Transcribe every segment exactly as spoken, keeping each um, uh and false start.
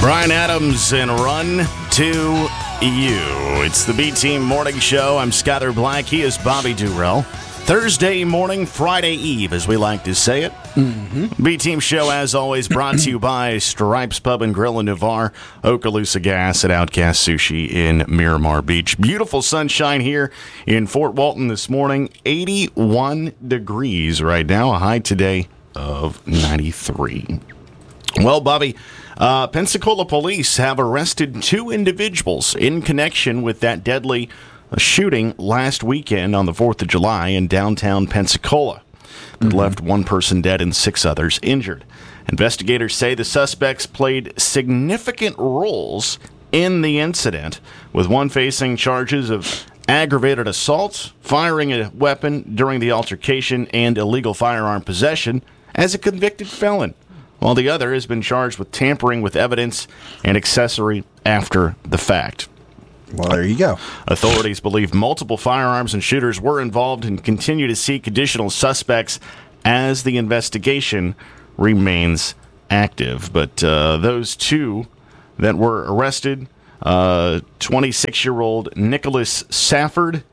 Bryan Adams and Run to You. It's the B-Team Morning Show. I'm Skyler Black. He is Bobby Durrell. Thursday morning, Friday Eve, as we like to say it. Mm-hmm. B-Team Show, as always, brought to you by Stripes Pub and Grill in Navarre, Okaloosa Gas, and Outcast Sushi in Miramar Beach. Beautiful sunshine here in Fort Walton this morning. eighty-one degrees right now, a high today of ninety-three. Well, Bobby, uh, Pensacola police have arrested two individuals in connection with that deadly shooting last weekend on the fourth of July in downtown Pensacola that mm-hmm. left one person dead and six others injured. Investigators say the suspects played significant roles in the incident, with one facing charges of aggravated assault, firing a weapon during the altercation, and illegal firearm possession as a convicted felon, while the other has been charged with tampering with evidence and accessory after the fact. Well, there you go. Authorities believe multiple firearms and shooters were involved and continue to seek additional suspects as the investigation remains active. But uh, those two that were arrested, uh, twenty-six-year-old Nicholas Safford,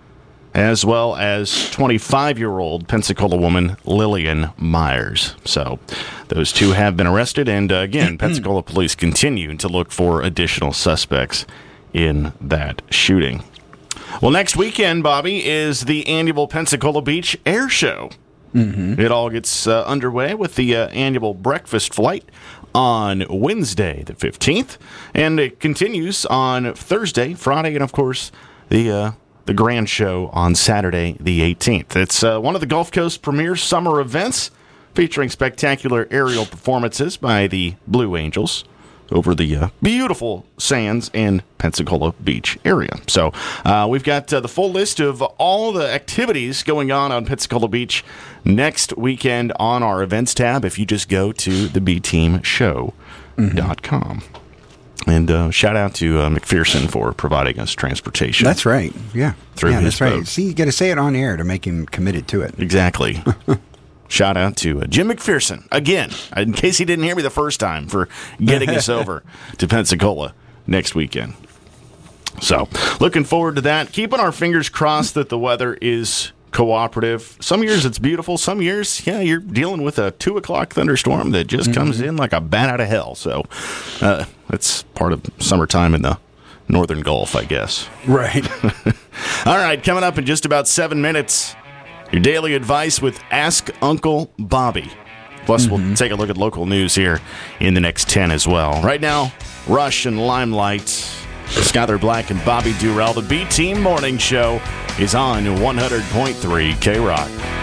as well as twenty-five-year-old Pensacola woman Lillian Myers. So those two have been arrested, and uh, again, Pensacola police continue to look for additional suspects in that shooting. Well, next weekend, Bobby, is the annual Pensacola Beach Air Show. Mm-hmm. It all gets uh, underway with the uh, annual breakfast flight on Wednesday the fifteenth, and it continues on Thursday, Friday, and, of course, the uh, the grand show on Saturday the eighteenth. It's uh, one of the Gulf Coast premier summer events featuring spectacular aerial performances by the Blue Angels over the uh, beautiful sands in Pensacola Beach area. So uh, we've got uh, the full list of all the activities going on on Pensacola Beach next weekend on our events tab if you just go to the b team show dot com. Mm-hmm. And uh, shout out to uh, McPherson for providing us transportation. That's right. Yeah. Through yeah, his that's right. boat. See, you got to say it on air to make him committed to it. Exactly. Shout out to uh, Jim McPherson, again, in case he didn't hear me the first time, for getting us over to Pensacola next weekend. So, looking forward to that. Keeping our fingers crossed that the weather is cooperative. Some years it's beautiful. Some years, yeah, you're dealing with a two o'clock thunderstorm that just mm-hmm. comes in like a bat out of hell. So, uh, that's part of summertime in the northern Gulf, I guess. Right. All right, coming up in just about seven minutes. Your daily advice with Ask Uncle Bobby. Plus, mm-hmm. we'll take a look at local news here in the next ten as well. Right now, Rush and Limelight, Skyler Black and Bobby Durrell. The B-Team Morning Show is on one hundred point three K-Rock.